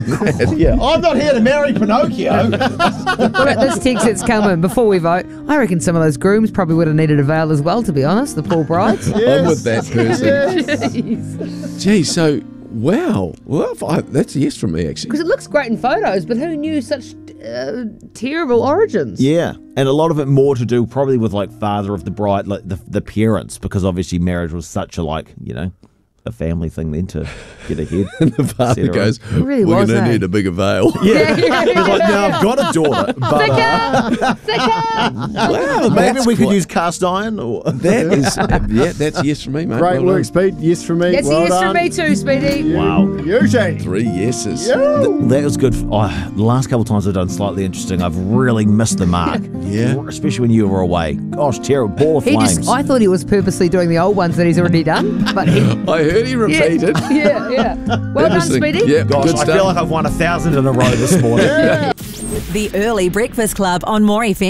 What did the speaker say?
Yeah, I'm not here to marry Pinocchio. Well, this text that's come in before we vote, I reckon some of those grooms probably would have needed a veil as well, to be honest, the poor brides. I'm with that person. Jeez. Gee, so, wow. Well, that's a yes from me, actually. Because it looks great in photos, but who knew such terrible origins? Yeah, and a lot of it more to do probably with like father of the bride, like the parents, because obviously marriage was such a a family thing then to get ahead. And the father goes, really we're was, going to eh? need a bigger veil. Yeah. He's like, no, I've got a daughter. But, Wow, maybe that's we could quite- use cast iron. Or That is, yeah, that's a yes from me, mate. Great Well work, done. Speed. Yes from me. That's well a yes done. from me too, Speedy. Wow. Eugene. 3 yeses. That was good. The last couple of times I've done slightly interesting. I've really missed the mark. Yeah. Especially when you were away. Gosh, terrible. Ball of flames. I thought he was purposely doing the old ones that he's already done, but he... I heard he repeated. Yeah. Well done, Interesting. Speedy. Yeah, Gosh, good I stuff. feel like I've won 1,000 in a row this morning. The Early Breakfast Club on More FM.